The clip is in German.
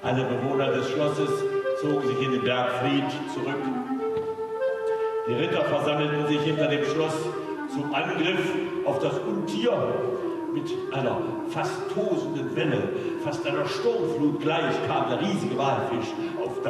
Alle Bewohner des Schlosses zogen sich in den Bergfried zurück. Die Ritter versammelten sich hinter dem Schloss zum Angriff auf das Untier. Mit einer fast tosenden Welle, fast einer Sturmflut gleich kam der riesige Walfisch auf